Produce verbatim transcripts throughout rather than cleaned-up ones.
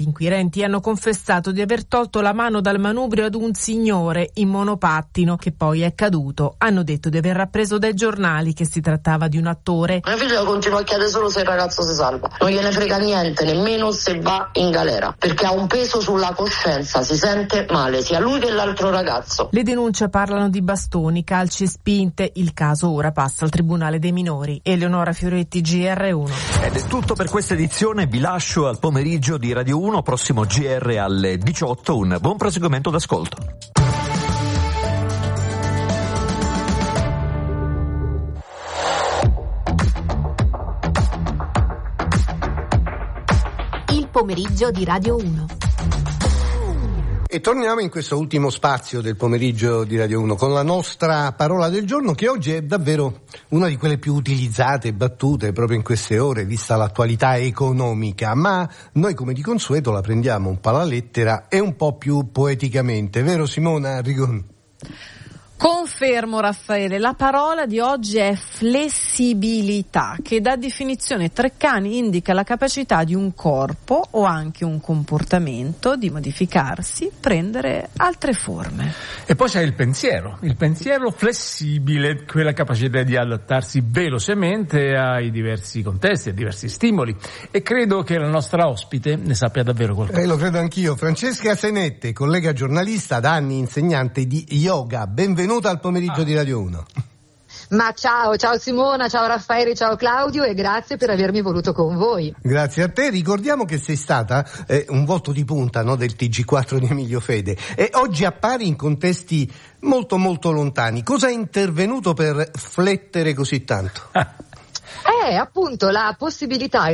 Gli inquirenti hanno confessato di aver tolto la mano dal manubrio ad un signore in monopattino che poi è caduto. Hanno detto di aver appreso dai giornali che si trattava di un attore. Mio figlio continua a chiedere solo se il ragazzo si salva. Non gliene frega niente, nemmeno se va in galera, perché ha un peso sulla coscienza, si sente male, sia lui che l'altro ragazzo. Le denunce parlano di bastoni, calci e spinte. Il caso ora passa al Tribunale dei minori. Eleonora Fioretti, G R uno. Ed è tutto per questa edizione, vi lascio al pomeriggio di Radio uno. Prossimo G R alle diciotto, un buon proseguimento d'ascolto. Il pomeriggio di Radio uno. E torniamo in questo ultimo spazio del pomeriggio di Radio uno con la nostra parola del giorno, che oggi è davvero una di quelle più utilizzate e battute proprio in queste ore, vista l'attualità economica, ma noi come di consueto la prendiamo un po' alla lettera e un po' più poeticamente, vero Simona Rigoni? Confermo, Raffaele, la parola di oggi è flessibilità, che da definizione Treccani indica la capacità di un corpo o anche un comportamento di modificarsi, prendere altre forme. E poi c'è il pensiero, il pensiero flessibile, quella capacità di adattarsi velocemente ai diversi contesti, ai diversi stimoli, e credo che la nostra ospite ne sappia davvero qualcosa. Eh, lo credo anch'io. Francesca Senette, collega giornalista, da anni insegnante di yoga, benvenuta al pomeriggio ah. di Radio uno. Ma ciao, ciao Simona, ciao Raffaele, ciao Claudio e grazie per avermi voluto con voi. Grazie a te, ricordiamo che sei stata eh, un volto di punta, no, del T G quattro di Emilio Fede e oggi appari in contesti molto molto lontani. Cosa è intervenuto per flettere così tanto? Eh, appunto, la possibilità,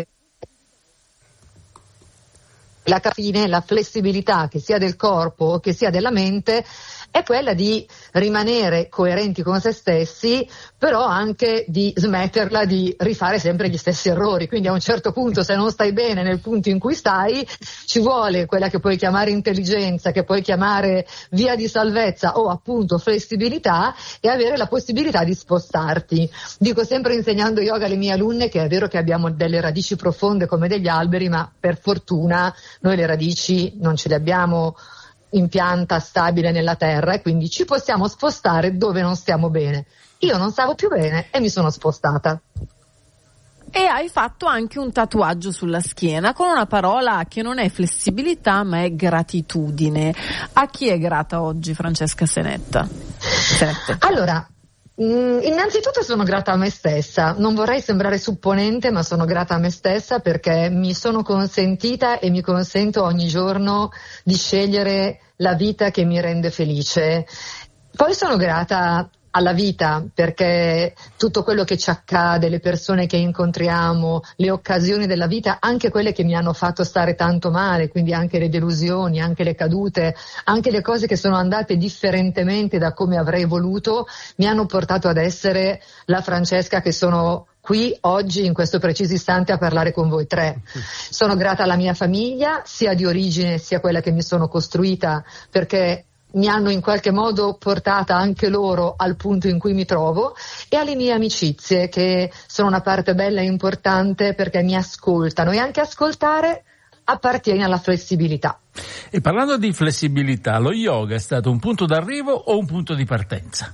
la fine, la flessibilità che sia del corpo che sia della mente è quella di rimanere coerenti con se stessi, però anche di smetterla di rifare sempre gli stessi errori. Quindi a un certo punto, se non stai bene nel punto in cui stai, ci vuole quella che puoi chiamare intelligenza, che puoi chiamare via di salvezza o appunto flessibilità, e avere la possibilità di spostarti. Dico sempre, insegnando yoga alle mie alunne, che è vero che abbiamo delle radici profonde come degli alberi, ma per fortuna noi le radici non ce le abbiamo in pianta stabile nella terra e quindi ci possiamo spostare dove non stiamo bene. Io non stavo più bene e mi sono spostata. E hai fatto anche un tatuaggio sulla schiena con una parola che non è flessibilità ma è gratitudine. A chi è grata oggi Francesca Senetta? Senette. Allora, Mm, innanzitutto sono grata a me stessa, non vorrei sembrare supponente, ma sono grata a me stessa perché mi sono consentita e mi consento ogni giorno di scegliere la vita che mi rende felice. Poi sono grata alla vita perché tutto quello che ci accade, le persone che incontriamo, le occasioni della vita, anche quelle che mi hanno fatto stare tanto male, quindi anche le delusioni, anche le cadute, anche le cose che sono andate differentemente da come avrei voluto, mi hanno portato ad essere la Francesca che sono qui oggi in questo preciso istante a parlare con voi tre. Sono grata alla mia famiglia, sia di origine sia quella che mi sono costruita, perché mi hanno in qualche modo portata anche loro al punto in cui mi trovo, e alle mie amicizie, che sono una parte bella e importante perché mi ascoltano, e anche ascoltare appartiene alla flessibilità. E parlando di flessibilità, lo yoga è stato un punto d'arrivo o un punto di partenza?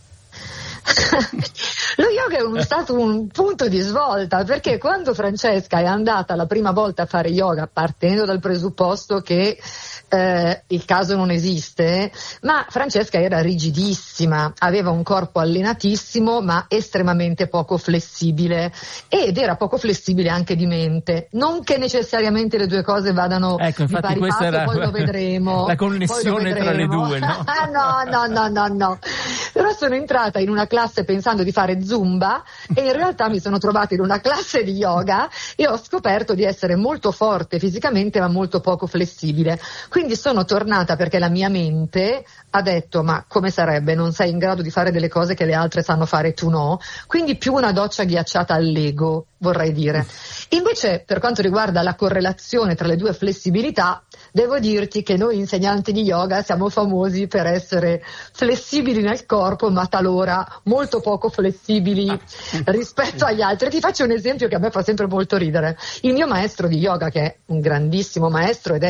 Lo yoga è un, stato un punto di svolta, perché quando Francesca è andata la prima volta a fare yoga, partendo dal presupposto che eh, il caso non esiste, ma Francesca era rigidissima, aveva un corpo allenatissimo ma estremamente poco flessibile, ed era poco flessibile anche di mente. Non che necessariamente le due cose vadano ecco, di pari passo, era poi lo vedremo. La connessione tra le due, no? no, no, no, no, no. Però sono entrata in una classe pensando di fare Zumba e in realtà mi sono trovata in una classe di yoga e ho scoperto di essere molto forte fisicamente ma molto poco flessibile. Quindi sono tornata perché la mia mente ha detto: ma come sarebbe, non sei in grado di fare delle cose che le altre sanno fare, tu no? Quindi più una doccia ghiacciata all'ego, vorrei dire. Invece, per quanto riguarda la correlazione tra le due flessibilità, devo dirti che noi insegnanti di yoga siamo famosi per essere flessibili nel corpo, ma talora molto poco flessibili rispetto agli altri. Ti faccio un esempio che a me fa sempre molto ridere. Il mio maestro di yoga, che è un grandissimo maestro ed è